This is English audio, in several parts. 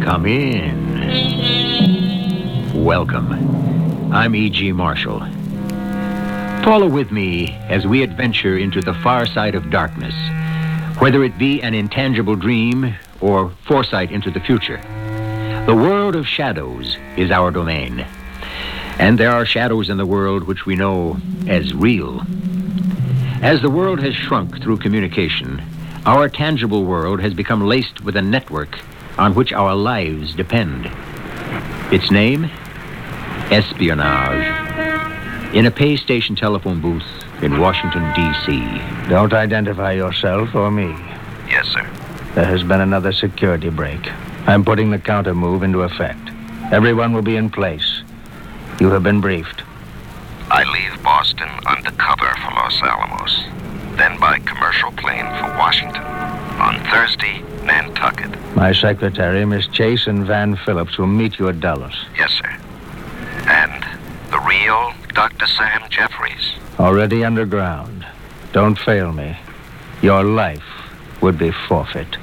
Come in. Welcome. I'm E.G. Marshall. Follow with me as we adventure into the far side of darkness, whether it be an intangible dream or foresight into the future. The world of shadows is our domain, and there are shadows in the world which we know as real. As the world has shrunk through communication, our tangible world has become laced with a network on which our lives depend. Its name? Espionage. In a pay station telephone booth in Washington, D.C. Don't identify yourself or me. Yes, sir. There has been another security break. I'm putting the counter move into effect. Everyone will be in place. You have been briefed. I leave Boston undercover for Los Alamos, then by commercial plane for Washington. On Thursday, Nantucket. My secretary, Miss Jason Van Phillips, will meet you at Dallas. Yes, sir. And the real Dr. Sam Jeffries. Already underground. Don't fail me. Your life would be forfeit.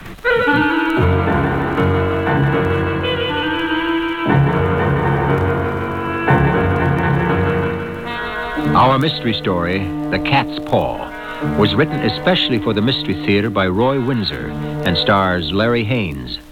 Our mystery story, The Cat's Paw, was written especially for the Mystery Theater by Roy Windsor and stars Larry Haynes.